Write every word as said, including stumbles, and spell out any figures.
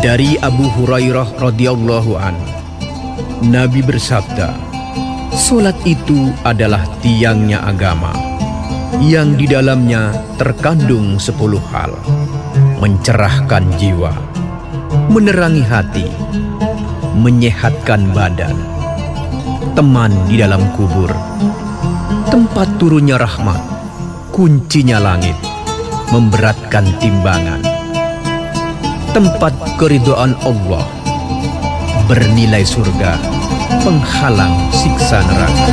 Dari Abu Hurairah radhiyallahu an, Nabi bersabda, "Salat itu adalah tiangnya agama, yang di dalamnya terkandung sepuluh hal: mencerahkan jiwa, menerangi hati, menyehatkan badan, teman di dalam kubur, tempat turunnya rahmat, kuncinya langit, memberatkan timbangan, tempat keridhaan Allah, bernilai surga, penghalang siksa neraka."